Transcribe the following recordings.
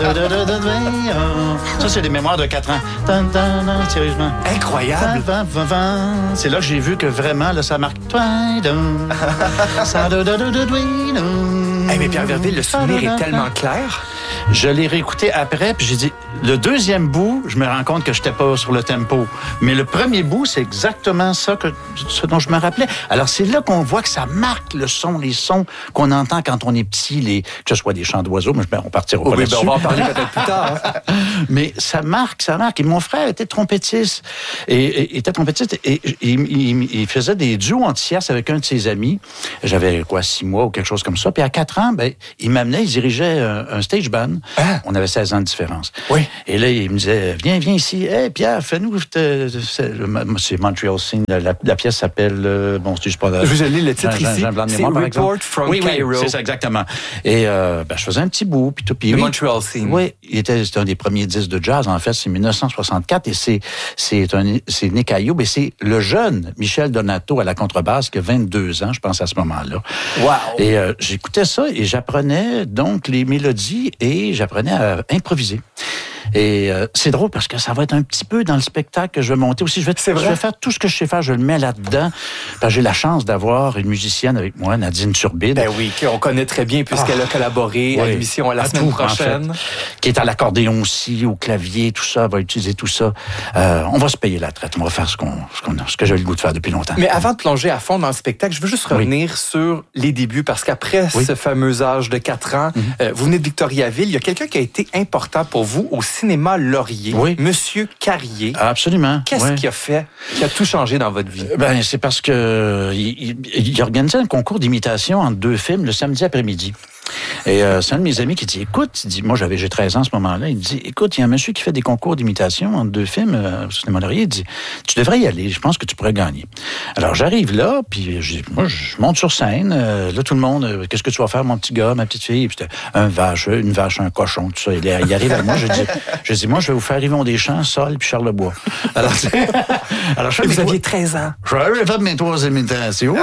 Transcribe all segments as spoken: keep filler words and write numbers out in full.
Ça, c'est des mémoires de quatre ans. Sérieusement. Incroyable. C'est là que j'ai vu que vraiment, là, ça marque. Hey, mais Pierre Verville, le souvenir est tellement clair. Je l'ai réécouté après, puis j'ai dit, le deuxième bout, je me rends compte que je n'étais pas sur le tempo. Mais le premier bout, c'est exactement ça que, ce dont je me rappelais. Alors, c'est là qu'on voit que ça marque le son, les sons qu'on entend quand on est petit, les, que ce soit des chants d'oiseaux, mais on partira pas oui, là-dessus. Ben on va en parler peut-être plus tard. Hein. Mais ça marque, ça marque. Et mon frère était trompettiste. Et, et était trompettiste et, et il, il, il faisait des duos en tierce avec un de ses amis. J'avais, quoi, six mois ou quelque chose comme ça. Puis à quatre ans, ben, il m'amenait, il dirigeait un, un stage band. Ah. On avait seize ans de différence. Oui. Et là, il me disait, viens, viens ici. Hé, hey, Pierre, fais-nous... C'est, c'est Montreal Scene. La, la, la pièce s'appelle... Euh, bon, c'est juste pas... Je vous ai lu le titre Jean, ici. Jean Blanc de c'est mémoire, par Report exemple. from oui, Cairo. Oui, c'est ça, exactement. Et euh, ben, je faisais un petit bout. Puis tout. Puis, le oui, Montreal Scene. Oui, il était, c'était un des premiers disques de jazz, en fait. C'est dix-neuf cent soixante-quatre. Et c'est, c'est, un, c'est Nick Ayoub. Et c'est le jeune Michel Donato à la contrebasse qui a vingt-deux ans, je pense, à ce moment-là. Wow! Et euh, j'écoutais ça et j'apprenais donc les mélodies et j'apprenais à improviser. Et euh, c'est drôle parce que ça va être un petit peu dans le spectacle que je vais monter aussi. Je vais, je vais faire tout ce que je sais faire, je le mets là-dedans. Parce que j'ai la chance d'avoir une musicienne avec moi, Nadine Turbide. Ben oui, qu'on connaît très bien puisqu'elle ah, a collaboré oui, à l'émission à la à semaine tout, prochaine. En fait, qui est à l'accordéon aussi, au clavier, tout ça, va utiliser tout ça. Euh, on va se payer la traite, on va faire ce, qu'on, ce, qu'on, ce que j'ai le goût de faire depuis longtemps. Mais avant de plonger à fond dans le spectacle, je veux juste revenir oui. sur les débuts parce qu'après oui. ce fameux âge de quatre ans, mm-hmm. euh, vous venez de Victoriaville, il y a quelqu'un qui a été important pour vous au cinéma Laurier. Oui. Monsieur Carrier. Absolument. Qu'est-ce oui. qui a fait, qui a tout changé dans votre vie? Ben, c'est parce que il, il, il organisait un concours d'imitation entre deux films le samedi après-midi. Et euh, c'est un de mes amis qui dit, écoute, il dit, moi j'avais j'ai treize ans à ce moment-là, il dit, écoute, il y a un monsieur qui fait des concours d'imitation entre deux films euh, au cinéma Laurier, il dit, tu devrais y aller, je pense que tu pourrais gagner. Alors j'arrive là, puis je, moi je monte sur scène, euh, là tout le monde, euh, qu'est-ce que tu vas faire mon petit gars, ma petite fille, puis c'était un vache, une vache, un cochon, tout ça. Il, il arrive à moi, je dis, je dis, moi je vais vous faire Yvon Deschamps, Sol, puis Charles Lebois. Alors, alors je vous aviez treize ans. J'avais fait mes trois imitations.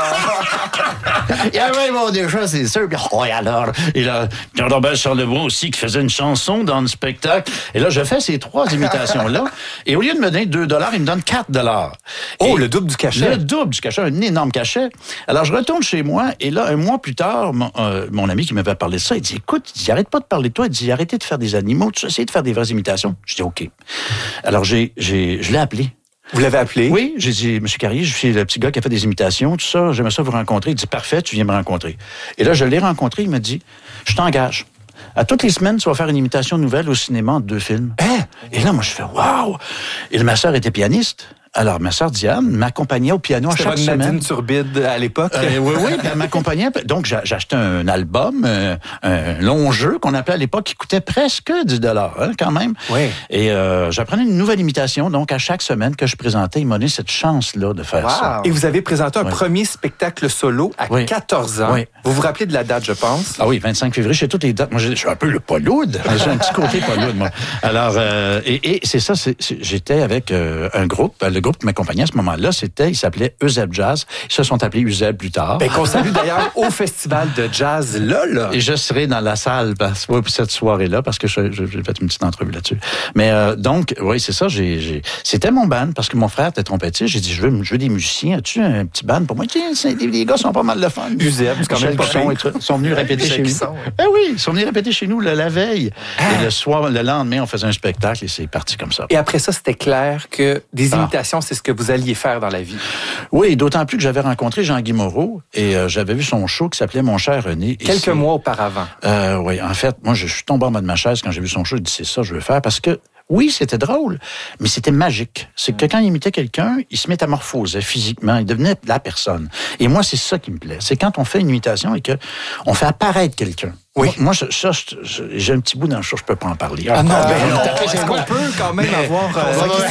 Il y avait Yvon Deschamps, c'est sûr, puis oh, alors, et là, Jean-Robert Charlebois aussi qui faisait une chanson dans le spectacle. Et là, je fais ces trois imitations-là. Et au lieu de me donner deux dollars, il me donne quatre dollars. Oh, et le double du cachet. Le double du cachet, un énorme cachet. Alors, je retourne chez moi. Et là, un mois plus tard, mon, euh, mon ami qui m'avait parlé de ça, il dit, écoute, il dit, arrête pas de parler de toi. Il dit, arrêtez de faire des animaux. Tu essayes de faire des vraies imitations. Je dis, OK. Alors, j'ai, j'ai, je l'ai appelé. Vous l'avez appelé? Oui, j'ai dit, Monsieur Carrier, je suis le petit gars qui a fait des imitations, tout ça, j'aimerais ça vous rencontrer. Il dit, parfait, tu viens me rencontrer. Et là, je l'ai rencontré, il m'a dit, je t'engage. À toutes les semaines, tu vas faire une imitation nouvelle au cinéma entre deux films. Hein? Et là, moi, je fais, waouh! Et ma sœur était pianiste. Alors, ma sœur Diane m'accompagnait au piano à chaque semaine. C'était Nadine Turbide à l'époque? Euh, oui, oui, puis elle m'accompagnait. Donc, j'ai, j'ai acheté un album, euh, un long jeu qu'on appelait à l'époque, qui coûtait presque dix dollars, hein, quand même. Oui. Et euh, j'apprenais une nouvelle imitation. Donc, à chaque semaine que je présentais, il m'a donné cette chance-là de faire wow. ça. Et vous avez présenté un oui. premier spectacle solo à oui. quatorze ans. Oui. Vous vous rappelez de la date, je pense? Ah oui, vingt-cinq février, j'ai toutes les dates. Moi, je suis un peu le paloude. J'ai un petit côté paloude, moi. Alors, euh, et, et c'est ça, c'est, c'est, j'étais avec euh, un groupe, le groupe qui m'accompagnait à ce moment là, c'était, il s'appelait Euseb Jazz. Ils se sont appelés Euseb plus tard. Ben, qu'on salue d'ailleurs au festival de jazz là, là. Et je serai dans la salle parce, ouais, pour cette soirée-là parce que je, je, j'ai fait une petite entrevue là-dessus. Mais euh, donc, oui, c'est ça. J'ai, j'ai, c'était mon band parce que mon frère était trompettiste. J'ai dit, je veux, je veux des musiciens. As-tu un petit band pour moi? Tiens, les, les gars sont pas mal de fun. Euseb, c'est quand même pas sont, ils sont venus répéter chez nous. Ben oui, ils sont venus répéter chez nous la, la veille. Ah. Et le soir, le lendemain, on faisait un spectacle et c'est parti comme ça. Et après ça, c'était clair que des imitations, ah. c'est ce que vous alliez faire dans la vie. Oui, d'autant plus que j'avais rencontré Jean-Guy Moreau et euh, j'avais vu son show qui s'appelait Mon cher René. Quelques mois auparavant. Euh, oui, en fait, moi, je suis tombé en bas de ma chaise quand j'ai vu son show. Je dis, c'est ça que je veux faire parce que, oui, c'était drôle, mais c'était magique. C'est que quand il imitait quelqu'un, il se métamorphosait physiquement, il devenait la personne. Et moi, c'est ça qui me plaît. C'est quand on fait une imitation et qu'on fait apparaître quelqu'un. Oui. Moi, moi ça, je, j'ai un petit bout dans le show, je peux pas en parler. Ah, ah non, ben non. Est-ce qu'on peut quand même mais, avoir euh,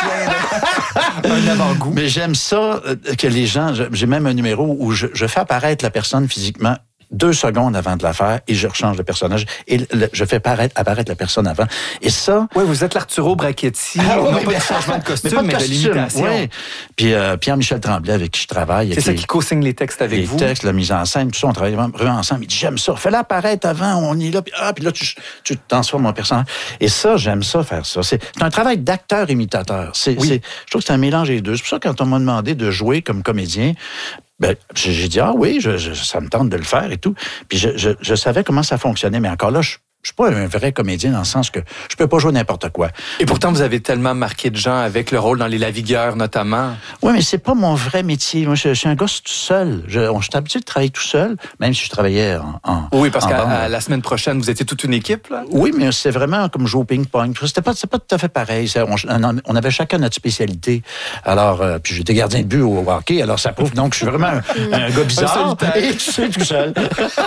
un avant-goût? Mais j'aime ça, que les gens, j'ai même un numéro où je, je fais apparaître la personne physiquement deux secondes avant de la faire et je rechange le personnage et le, je fais paraître, apparaître la personne avant. Et ça... Oui, vous êtes l'Arturo Brachetti, ah, non oui, pas de changement de costume, mais, mais de, de l'imitation. Oui. Puis euh, Pierre-Michel Tremblay, avec qui je travaille. C'est ça qui co-signe les textes avec les vous? Les textes, la mise en scène, tout ça, on travaille vraiment ensemble. Il dit, j'aime ça, fais-la apparaître avant, on y est là, puis, ah, puis là, tu, tu transformes mon personnage. Et ça, j'aime ça, faire ça. C'est, c'est un travail d'acteur-imitateur. C'est, oui. c'est, je trouve que c'est un mélange des deux. C'est pour ça que quand on m'a demandé de jouer comme comédien, ben, j'ai dit, ah oui, je, je, ça me tente de le faire et tout. Puis je, je, je savais comment ça fonctionnait, mais encore là, je Je suis pas un vrai comédien dans le sens que je peux pas jouer n'importe quoi. Et pourtant, vous avez tellement marqué de gens avec le rôle dans Les Lavigueurs, notamment. Oui, mais c'est pas mon vrai métier. Moi, je, je suis un gars tout seul. Je, je suis habitué de travailler tout seul, même si je travaillais en, en Oui, parce qu'à la semaine prochaine, vous étiez toute une équipe, là? Oui, mais c'est vraiment comme jouer au ping-pong. C'était pas, c'était pas tout à fait pareil. Ça, on, on avait chacun notre spécialité. Alors, euh, puis j'étais gardien de but au hockey, alors ça prouve donc que je suis vraiment un, un gars bizarre. Et je suis tout seul.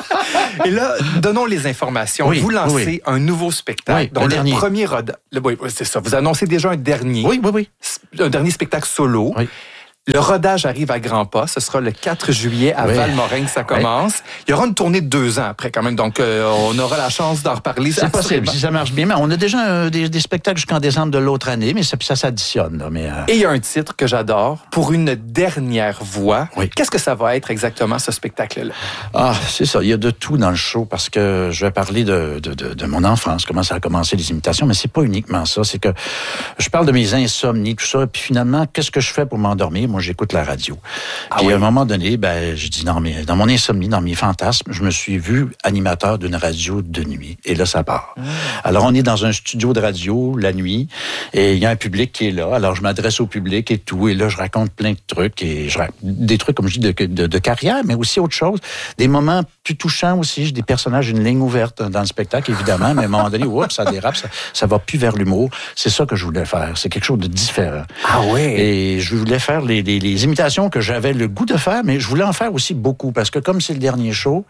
Et là, donnons les informations. Oui, vous lancez oui. un nouveau spectacle. Oui, dont le le dernier. premier rodage. Oui, c'est ça. Vous annoncez déjà un dernier. Oui, oui, oui. Un dernier spectacle solo. Oui. Le rodage arrive à grands pas. Ce sera le quatre juillet à oui. Valmorin que ça commence. Oui. Il y aura une tournée de deux ans après quand même. Donc, euh, on aura la chance d'en reparler. C'est possible, si ça marche bien. Mais on a déjà euh, des, des spectacles jusqu'en décembre de l'autre année, mais ça, ça s'additionne. Là, mais, euh... Et il y a un titre que j'adore, Pour une dernière voix. Oui. Qu'est-ce que ça va être exactement, ce spectacle-là? Ah, c'est ça. Il y a de tout dans le show parce que je vais parler de, de, de, de mon enfance, comment ça a commencé les imitations, mais c'est pas uniquement ça. C'est que je parle de mes insomnies, tout ça, puis finalement, qu'est-ce que je fais pour m'endormir? Moi, j'écoute la radio. Ah Puis oui. à un moment donné, ben, je dis non, mais dans mon insomnie, dans mes fantasmes, je me suis vu animateur d'une radio de nuit. Et là, ça part. Mmh. Alors, on est dans un studio de radio la nuit et il y a un public qui est là. Alors, je m'adresse au public et tout. Et là, je raconte plein de trucs et je raconte des trucs, comme je dis, de, de, de carrière, mais aussi autre chose. Des moments plus touchants aussi. J'ai des personnages, une ligne ouverte dans le spectacle, évidemment, mais à un moment donné, oups, ça dérape, ça, ça va plus vers l'humour. C'est ça que je voulais faire. C'est quelque chose de différent. Ah oui. Et je voulais faire les, les, les imitations que j'avais le goût de faire, mais je voulais en faire aussi beaucoup, parce que comme c'est le dernier show,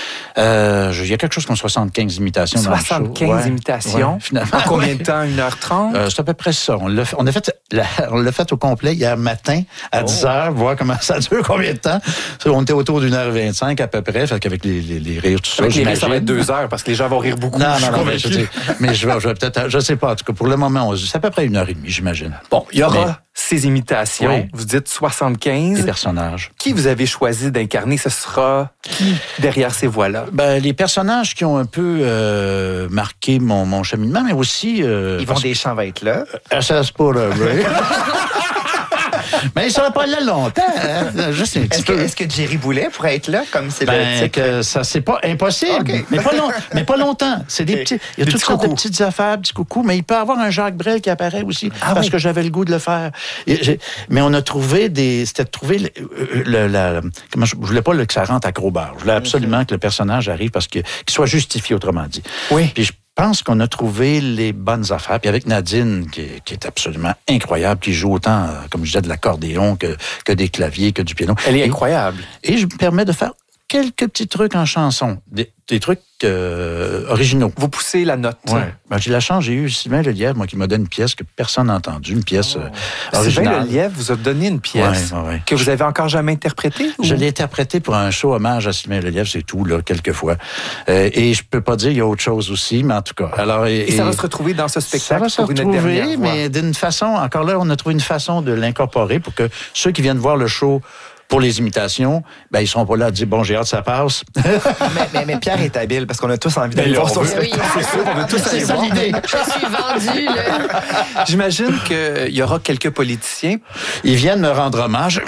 euh, il y a quelque chose comme soixante-quinze imitations dans le show. soixante-quinze ouais, imitations? Ouais, finalement. En combien de temps? une heure trente? Euh, c'est à peu près ça. On l'a fait, on a fait, la, on l'a fait au complet hier matin à oh. dix heures, voir comment ça dure, combien de temps. On était autour d'une heure vingt-cinq à peu près, fait qu'avec les, les, les rires, tout ça, avec les rires, ça va être deux heures, parce que les gens vont rire beaucoup. Non, non, non, mais je, dis, mais je vais, je vais peut-être, je sais pas, en tout cas, pour le moment, c'est à peu près une heure et demie, j'imagine. Bon, il y aura mais, ces imitations. Oui. Vous dites soixante-quinze. Les personnages. Qui vous avez choisi d'incarner? Ce sera qui derrière ces voix-là? Ben, les personnages qui ont un peu euh, marqué mon, mon cheminement, mais aussi... Euh, Yvon Deschamps va être là. Euh, ça, c'est pas vrai. Mais il ne sera pas là longtemps. Hein? Juste un petit est-ce, peu. Que, est-ce que Jerry Boulet pourrait être là, comme c'est ben, le titre? Que ça, c'est pas impossible. Okay. Mais, pas long, mais pas longtemps. C'est des petits, il y a des toutes sortes coucous. de petites affaires, petits coucous, mais il peut y avoir un Jacques Brel qui apparaît aussi, ah, parce oui. que j'avais le goût de le faire. Et mais on a trouvé des... C'était de trouver... Le, le, la, comment je, je voulais pas que ça rentre à gros barre. Je voulais absolument mm-hmm. que le personnage arrive parce que, qu'il soit justifié, autrement dit. Oui. Puis je Je pense qu'on a trouvé les bonnes affaires. Puis avec Nadine, qui est, qui est absolument incroyable, qui joue autant, comme je disais, de l'accordéon que, que des claviers, que du piano. Elle est et, incroyable. Et je me permets de faire quelques petits trucs en chanson. Des, des trucs euh, originaux. Vous poussez la note. Oui. Ben, j'ai la chance, j'ai eu Sylvain Lelièvre, moi, qui m'a donné une pièce que personne n'a entendue, une pièce oh. euh, originale. Sylvain Lelièvre vous a donné une pièce ouais, ouais, ouais. que vous avez encore jamais interprétée? Ou? Je l'ai interprétée pour un show hommage à Sylvain Lelièvre, c'est tout, là, quelques fois. Euh, et je peux pas dire, il y a autre chose aussi, mais en tout cas. Alors, et, et ça et, va se retrouver dans ce spectacle ça va se pour retrouver, une dernière voix. Mais d'une façon, encore là, on a trouvé une façon de l'incorporer pour que ceux qui viennent voir le show pour les imitations, ben ils seront pas là à dire bon, j'ai hâte, ça passe. mais, mais, mais Pierre est habile parce qu'on a tous envie d'aller voir son spectacle. C'est sûr, on veut tous aller voir. Je suis vendu, là. J'imagine qu'il y aura quelques politiciens. Ils viennent me rendre hommage.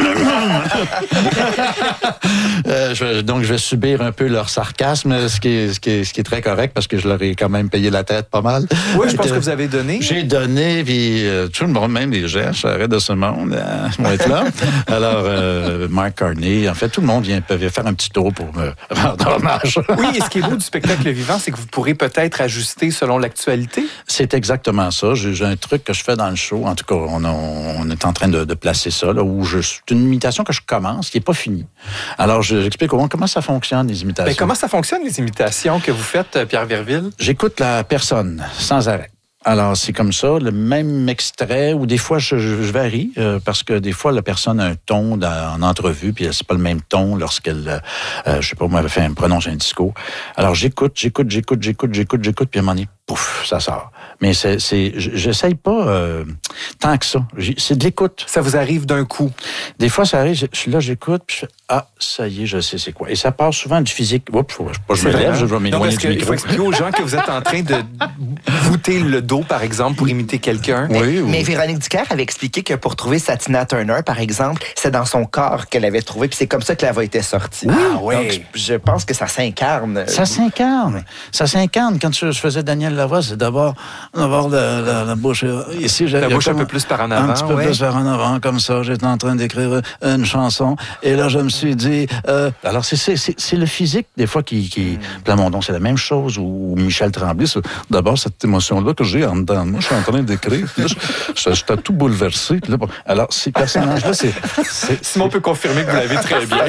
euh, je, donc, je vais subir un peu leur sarcasme, ce qui est, ce qui est, ce qui est très correct parce que je leur ai quand même payé la tête pas mal. Oui, je pense que vous avez donné. J'ai donné, puis euh, tout le monde, même les gens, je arrête de ce monde, euh, vont être là. Alors, euh, Mark Carney, en fait, tout le monde vient peut faire un petit tour pour me rendre hommage. Oui, et ce qui est beau du spectacle vivant, c'est que vous pourrez peut-être ajuster selon l'actualité. C'est exactement ça. J'ai, j'ai un truc que je fais dans le show. En tout cas, on, a, on est en train de, de placer ça, là, où je, c'est une imitation que je commence, qui n'est pas finie. Alors, je, j'explique comment, comment ça fonctionne, les imitations. Mais comment ça fonctionne, les imitations que vous faites, Pierre Verville? J'écoute la personne sans arrêt. Alors, c'est comme ça, le même extrait, ou des fois, je, je, je varie, euh, parce que des fois, la personne a un ton dans, en entrevue, puis c'est pas le même ton lorsqu'elle, euh, je sais pas, moi, elle fait un, prononce un discours. Alors, j'écoute, j'écoute, j'écoute, j'écoute, j'écoute, j'écoute, puis à un moment donné, pouf, ça sort. Mais c'est, c'est j'essaye pas euh, tant que ça. C'est de l'écoute. Ça vous arrive d'un coup? Des fois, ça arrive, je, là, j'écoute, puis je fais, ah, ça y est, je sais c'est quoi. Et ça part souvent du physique. Oups, faut, pas, je me lève, je vais m'éloigner du micro. Il faut expliquer aux gens que vous êtes en train de voûter le dos, par exemple, pour imiter quelqu'un. Mais, oui, oui. mais Véronique Dicker avait expliqué que pour trouver sa Tina Turner, par exemple, c'est dans son corps qu'elle avait trouvé, puis c'est comme ça qu'elle avait été sortie. Oui, ah, oui. Donc, je, je pense que ça s'incarne. Ça s'incarne. Ça s'incarne. Quand je faisais Daniel Lavoie, c'est d'abord, d'abord la, la, la bouche ici. La bouche un peu plus par en avant. Un petit peu ouais. plus par en avant, comme ça. J'étais en train d'écrire une chanson. Et là, je me suis dit... Euh, alors, c'est, c'est, c'est, c'est le physique, des fois, qui... qui mm. Plamondon, c'est la même chose. Ou Michel Tremblay, c'est d'abord cette émotion-là que j'ai en dedans. Moi, je suis en train d'écrire. Là, je, j'étais tout bouleversé. Là, bon, alors, ces personnages-là, c'est... c'est Simon peut confirmer que vous l'avez très bien.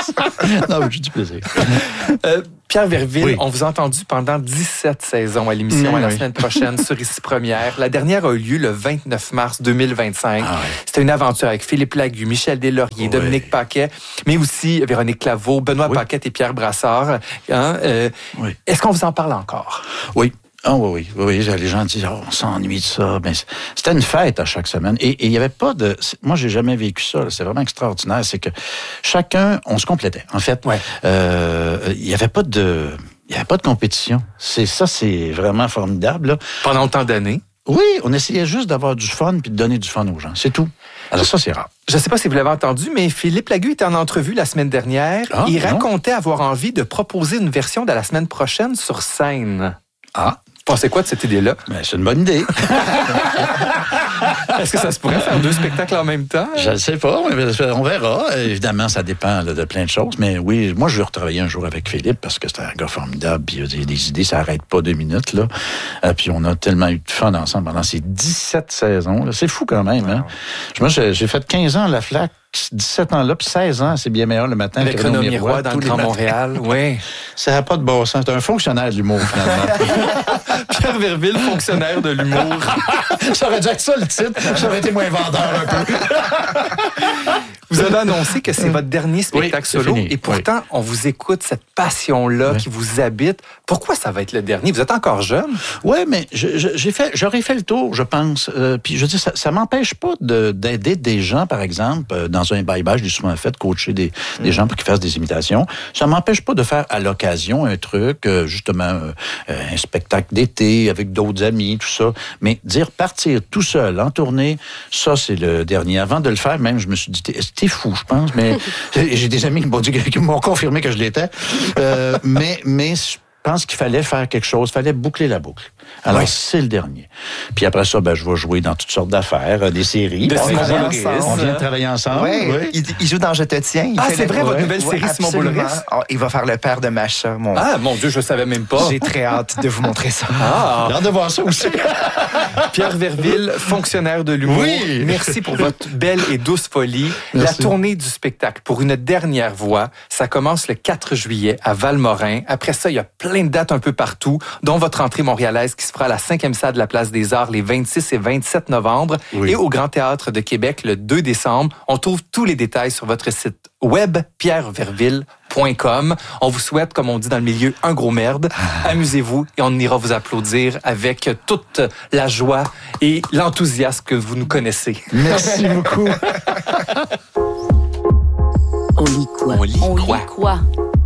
Non, j'ai du plaisir. euh, Pierre Verville, oui. on vous a entendu pendant dix-sept saisons à l'émission mmh, à la oui. semaine prochaine sur Ici Première. La dernière a eu lieu le vingt-neuf mars deux mille vingt-cinq. Ah, oui. C'était une aventure avec Philippe Lagu, Michel Deslauriers, oui. Dominique Paquet, mais aussi Véronique Claveau, Benoît oui. Paquette et Pierre Brassard. Hein, euh, oui. Est-ce qu'on vous en parle encore? Oui. Ah oh, oui, oui, oui, les gens disent oh, on s'ennuie de ça. Ben, c'était une fête à chaque semaine. Et il n'y avait pas de... Moi, j'ai jamais vécu ça. C'est vraiment extraordinaire. C'est que chacun, on se complétait. En fait, ouais. euh, il n'y avait pas de... Il n'y avait pas de compétition. C'est ça, c'est vraiment formidable. Là. Pendant autant d'années? Oui, on essayait juste d'avoir du fun puis de donner du fun aux gens. C'est tout. Alors ça, c'est rare. Je ne sais pas si vous l'avez entendu, mais Philippe Lagu était en entrevue la semaine dernière. Ah, il non? racontait avoir envie de proposer une version de la semaine prochaine sur scène. Ah. Vous pensez quoi de cette idée-là? Ben, c'est une bonne idée. Est-ce que ça se pourrait faire deux spectacles en même temps? Je ne sais pas, on verra. Évidemment, ça dépend là, de plein de choses. Mais oui, moi, je veux retravailler un jour avec Philippe parce que c'est un gars formidable. Puis il y a des idées, ça n'arrête pas deux minutes. Là. Euh, puis on a tellement eu de fun ensemble pendant ces dix-sept saisons. Là. C'est fou quand même. Hein? Moi, j'ai, j'ai fait quinze ans à la Flac. dix-sept ans là, puis seize ans, c'est bien meilleur le matin. Avec Renaud Miroir dans le Grand Montréal, oui. Ça n'a pas de bon sens. C'est un fonctionnaire de l'humour, finalement. Pierre Verville, fonctionnaire de l'humour. J'aurais dit que ça, le titre. J'aurais été moins vendeur un peu. Vous avez annoncé que c'est votre dernier spectacle oui, solo. Fini. Et pourtant, oui. on vous écoute, cette passion-là oui. qui vous habite. Pourquoi ça va être le dernier? Vous êtes encore jeune? Oui, mais je, je, j'ai fait, j'aurais fait le tour, je pense. Euh, puis je veux dire, ça ne m'empêche pas de, d'aider des gens, par exemple, euh, dans un bye-bye, je l'ai souvent fait, coacher des, mm. des gens pour qu'ils fassent des imitations. Ça ne m'empêche pas de faire à l'occasion un truc, euh, justement, euh, un spectacle d'été avec d'autres amis, tout ça. Mais dire partir tout seul en tournée, ça, c'est le dernier. Avant de le faire, même, je me suis dit, t'es, t'es fou, je pense, mais j'ai des amis qui m'ont dit, qui m'ont confirmé que je l'étais. Euh, mais, mais je pense qu'il fallait faire quelque chose, il fallait boucler la boucle. Alors, oui. c'est le dernier. Puis après ça, ben, je vais jouer dans toutes sortes d'affaires, des séries. De on, Simon Boulris, on vient de travailler ensemble. Oui, oui. Il, il joue dans Je te tiens. Il ah, fait c'est vrai, ouais. votre nouvelle série, ouais, Simon Boulris? Oh, il va faire le père de Macha. Mon... Ah, mon Dieu, je ne savais même pas. J'ai très hâte de vous montrer ça. Ah. J'ai hâte de voir ça aussi. Pierre Verville, fonctionnaire de l'humour. Oui. Merci pour votre belle et douce folie. Merci. La tournée du spectacle pour une dernière voix, ça commence le quatre juillet à Valmorin. Après ça, il y a plein de dates un peu partout, dont votre entrée montréalaise qui se fera à la cinquième salle de la Place des Arts les vingt-six et vingt-sept novembre oui. et au Grand Théâtre de Québec le deux décembre. On trouve tous les détails sur votre site web pierre verville point com. On vous souhaite, comme on dit dans le milieu, un gros merde. Amusez-vous et on ira vous applaudir avec toute la joie et l'enthousiasme que vous nous connaissez. Merci beaucoup. On lit quoi? On lit on quoi? Lit quoi?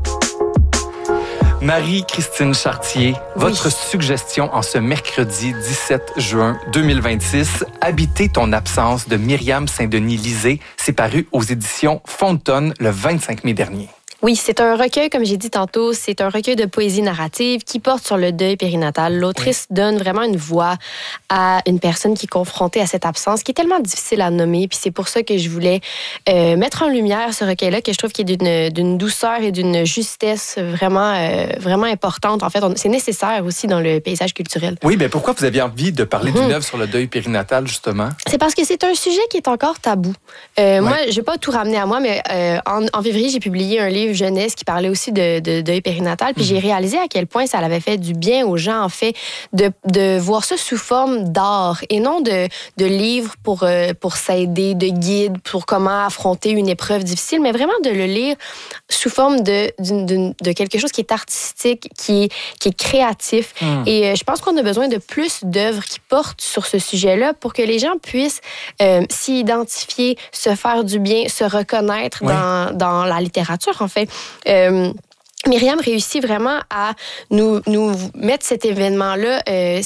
Marie-Christine Chartier, oui. votre suggestion en ce mercredi dix-sept juin deux mille vingt-six, Habiter ton absence de Myriam Saint-Denis-Lisée, c'est paru aux éditions Fontonne le vingt-cinq mai dernier. Oui, c'est un recueil, comme j'ai dit tantôt, c'est un recueil de poésie narrative qui porte sur le deuil périnatal. L'autrice oui. donne vraiment une voix à une personne qui est confrontée à cette absence, qui est tellement difficile à nommer. Puis c'est pour ça que je voulais euh, mettre en lumière ce recueil-là, que je trouve qu'il est d'une, d'une douceur et d'une justesse vraiment, euh, vraiment importante. En fait, on, c'est nécessaire aussi dans le paysage culturel. Oui, mais pourquoi vous aviez envie de parler d'une mmh. œuvre sur le deuil périnatal, justement? C'est parce que c'est un sujet qui est encore tabou. Euh, ouais. Moi, je ne vais pas tout ramener à moi, mais euh, en, en février, j'ai publié un livre livre jeunesse qui parlait aussi de, de deuil périnatal. Puis mmh. j'ai réalisé à quel point ça avait fait du bien aux gens, en fait, de, de voir ça sous forme d'art et non de, de livres pour, euh, pour s'aider, de guides pour comment affronter une épreuve difficile, mais vraiment de le lire sous forme de, de, de, de quelque chose qui est artistique, qui est, qui est créatif. Mmh. Et euh, je pense qu'on a besoin de plus d'œuvres qui portent sur ce sujet-là pour que les gens puissent euh, s'y identifier, se faire du bien, se reconnaître oui. dans, dans la littérature, en fait. Euh, Myriam réussit vraiment à nous, nous mettre cet événement-là euh,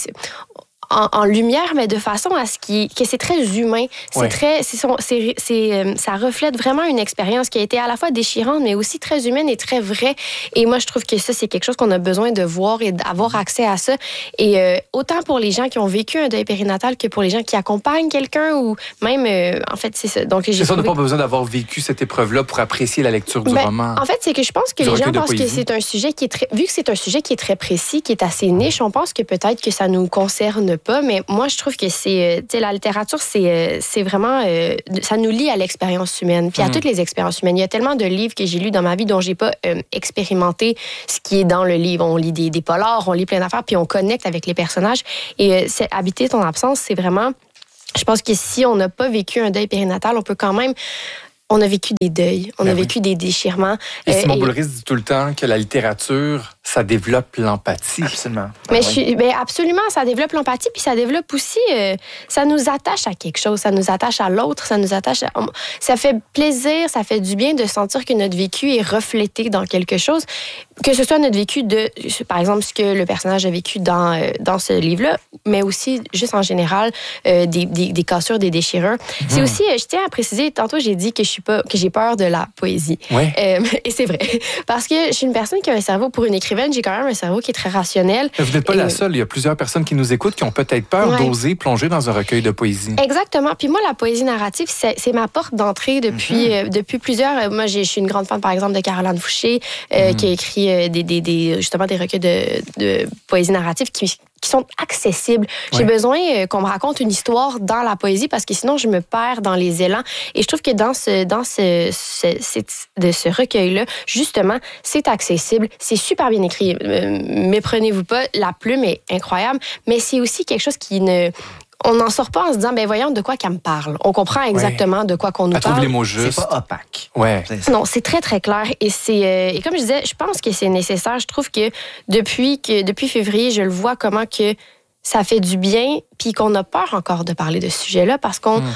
en, en lumière, mais de façon à ce qui, que c'est très humain. C'est ouais. très, c'est son, c'est, c'est, euh, ça reflète vraiment une expérience qui a été à la fois déchirante, mais aussi très humaine et très vraie. Et moi, je trouve que ça, c'est quelque chose qu'on a besoin de voir et d'avoir accès à ça. Et euh, autant pour les gens qui ont vécu un deuil périnatal que pour les gens qui accompagnent quelqu'un ou même, euh, en fait, c'est ça. Donc, j'ai c'est ça, on trouvé... n'a pas besoin d'avoir vécu cette épreuve-là pour apprécier la lecture du ben, roman. En fait, c'est que je pense que les gens pensent que c'est un sujet qui est très, vu que c'est un sujet qui est très précis, qui est assez niche, on pense que peut-être que ça nous concerne pas, mais moi, je trouve que c'est, tu sais, la littérature, c'est, c'est vraiment, euh, ça nous lie à l'expérience humaine, puis à mmh. toutes les expériences humaines. Il y a tellement de livres que j'ai lus dans ma vie dont j'ai pas euh, expérimenté ce qui est dans le livre. On lit des, des polars, on lit plein d'affaires, puis on connecte avec les personnages. Et euh, c'est, habiter ton absence, c'est vraiment, je pense que si on n'a pas vécu un deuil périnatal, on peut quand même on a vécu des deuils, on ben a vécu oui. des déchirements. Et Simon euh, Boulris dit tout le temps que la littérature, ça développe l'empathie. Absolument. Mais ben je suis, ben absolument, ça développe l'empathie, puis ça développe aussi, euh, ça nous attache à quelque chose, ça nous attache à l'autre, ça nous attache à... Ça fait plaisir, ça fait du bien de sentir que notre vécu est reflété dans quelque chose, que ce soit notre vécu de, par exemple, ce que le personnage a vécu dans, euh, dans ce livre-là, mais aussi, juste en général, euh, des, des, des cassures, des déchirures. Mmh. C'est aussi, je tiens à préciser, tantôt j'ai dit que je suis pas, que j'ai peur de la poésie. Ouais. Euh, et c'est vrai. Parce que je suis une personne qui a un cerveau, pour une écrivaine, j'ai quand même un cerveau qui est très rationnel. Vous n'êtes pas et... la seule. Il y a plusieurs personnes qui nous écoutent qui ont peut-être peur ouais. d'oser plonger dans un recueil de poésie. Exactement. Puis moi, la poésie narrative, c'est, c'est ma porte d'entrée depuis, mm-hmm. euh, depuis plusieurs... Euh, moi, je suis une grande fan, par exemple, de Caroline Fouché, euh, mm-hmm. qui a écrit euh, des, des, des, justement des recueils de, de poésie narrative qui... qui sont accessibles. J'ai ouais. besoin euh, qu'on me raconte une histoire dans la poésie parce que sinon, je me perds dans les élans. Et je trouve que dans ce, dans ce, ce, ce, de ce recueil-là, justement, c'est accessible, c'est super bien écrit. Euh, méprenez-vous pas, la plume est incroyable, mais c'est aussi quelque chose qui ne... On n'en sort pas en se disant, ben voyons de quoi qu'elle me parle. On comprend exactement ouais. de quoi qu'on nous Elle parle. trouve les mots justes. C'est pas opaque. Ouais. C'est non, c'est très, très clair. Et, c'est, euh, et comme je disais, je pense que c'est nécessaire. Je trouve que depuis, que depuis février, je le vois comment que ça fait du bien, puis qu'on a peur encore de parler de ce sujet-là parce qu'on mm.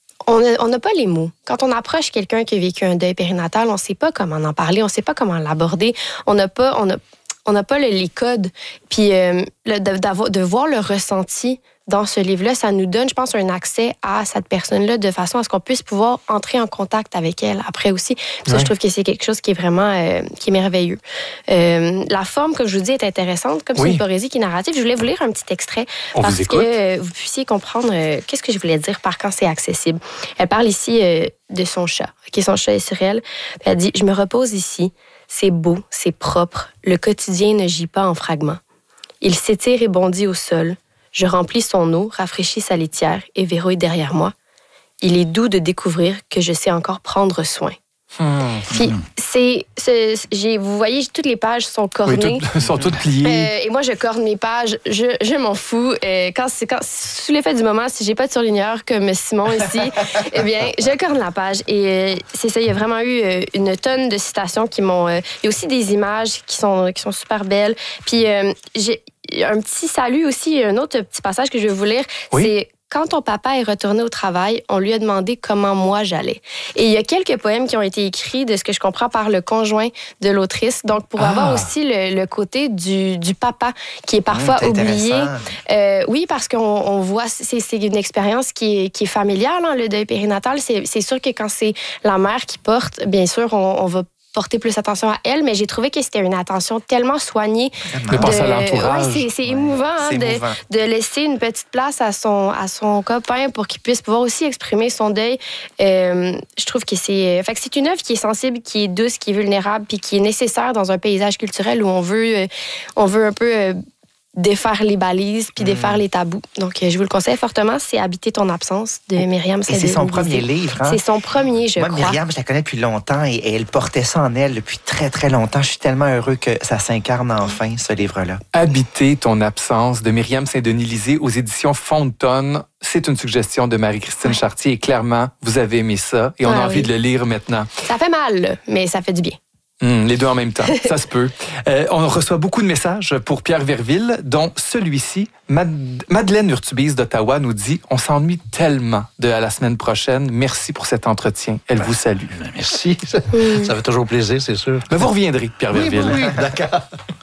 on n'a pas les mots. Quand on approche quelqu'un qui a vécu un deuil périnatal, on ne sait pas comment en parler, on ne sait pas comment l'aborder. On n'a pas... On a, on n'a pas le, les codes. Puis euh, le, de, de voir le ressenti dans ce livre-là, ça nous donne, je pense, un accès à cette personne-là de façon à ce qu'on puisse pouvoir entrer en contact avec elle après aussi. Puis ça, ouais. je trouve que c'est quelque chose qui est vraiment euh, qui est merveilleux. Euh, la forme, comme je vous dis, est intéressante, comme oui. c'est une poésie qui est narrative. Je voulais vous lire un petit extrait on parce vous écoute. que euh, vous puissiez comprendre euh, qu'est-ce que je voulais dire par quand c'est accessible. Elle parle ici euh, de son chat. Okay, son chat est sur elle. Elle dit « Je me repose ici. C'est beau, c'est propre. Le quotidien ne gît pas en fragments. Il s'étire et bondit au sol. Je remplis son eau, rafraîchis sa litière et verrouille derrière moi. Il est doux de découvrir que je sais encore prendre soin. » Mmh. Puis, c'est, c'est, j'ai, vous voyez, toutes les pages sont cornées. Oui, toutes, sont toutes pliées. Euh, et moi, je corne mes pages. Je, je m'en fous. Euh, quand c'est, quand, sous l'effet du moment, si j'ai pas de surligneur comme Simon ici, eh bien, je corne la page. Et euh, c'est ça, il y a vraiment eu euh, une tonne de citations qui m'ont... Euh, il y a aussi des images qui sont, qui sont super belles. Puis, euh, j'ai un petit salut aussi, un autre petit passage que je vais vous lire. Oui. C'est... Quand ton papa est retourné au travail, on lui a demandé comment moi j'allais. Et il y a quelques poèmes qui ont été écrits, de ce que je comprends, par le conjoint de l'autrice. Donc, pour ah. avoir aussi le, le côté du, du papa qui est parfois mmh, oublié. Euh, oui, parce qu'on on voit, c'est, c'est une expérience qui est, qui est familiale, hein, le deuil périnatal. C'est, c'est sûr que quand c'est la mère qui porte, bien sûr, on, on va porter plus attention à elle, mais j'ai trouvé que c'était une attention tellement soignée. De penser à l'entourage. Ouais, c'est, c'est ouais, émouvant, c'est hein, émouvant. De, de laisser une petite place à son, à son copain pour qu'il puisse pouvoir aussi exprimer son deuil. Euh, je trouve que c'est... Fait que c'est une œuvre qui est sensible, qui est douce, qui est vulnérable, puis qui est nécessaire dans un paysage culturel où on veut, on veut un peu... défaire les balises puis défaire Mm. les tabous. Donc, je vous le conseille fortement. C'est Habiter ton absence de Myriam Et Saint-Denis. c'est son premier livre, hein? C'est son premier, je Moi, crois. Myriam, je la connais depuis longtemps et, et elle portait ça en elle depuis très, très longtemps. Je suis tellement heureux que ça s'incarne enfin, ce livre-là. Habiter ton absence de Myriam Saint-Denis-Lisée aux éditions Fontaine. C'est une suggestion de Marie-Christine Chartier et clairement, vous avez aimé ça et on Ah a envie oui. de le lire maintenant. Ça fait mal, là, mais ça fait du bien. Hum, les deux en même temps, ça se peut. Euh, on reçoit beaucoup de messages pour Pierre Verville, dont celui-ci. Mad- Madeleine Urtubise d'Ottawa nous dit « On s'ennuie tellement de à la semaine prochaine. Merci pour cet entretien. Elle Ben, vous salue. » Merci. Ça, ça fait toujours plaisir, c'est sûr. Mais vous reviendrez, Pierre Oui, Verville. oui, oui, d'accord.